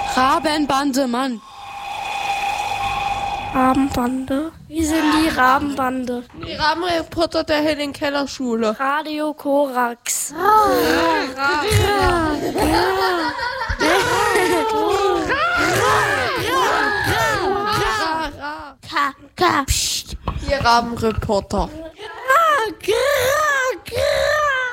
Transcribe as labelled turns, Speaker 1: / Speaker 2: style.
Speaker 1: Rabenbande, Mann.
Speaker 2: Rabenbande? Wie sind die Rabenbande?
Speaker 3: Die Rabenreporter der Helen Keller Schule.
Speaker 2: Radio Korax.
Speaker 3: Die Rabenreporter.